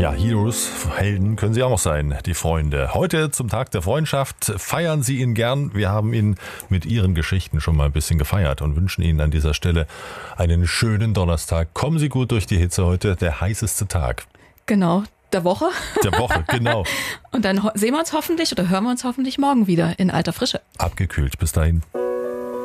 Ja, Heroes, Helden können Sie auch noch sein, die Freunde. Heute zum Tag der Freundschaft feiern Sie ihn gern. Wir haben ihn mit Ihren Geschichten schon mal ein bisschen gefeiert und wünschen Ihnen an dieser Stelle einen schönen Donnerstag. Kommen Sie gut durch die Hitze heute, der heißeste Tag. Genau, der Woche. Der Woche, genau. Und dann sehen wir uns hoffentlich oder hören wir uns hoffentlich morgen wieder in alter Frische. Abgekühlt, bis dahin.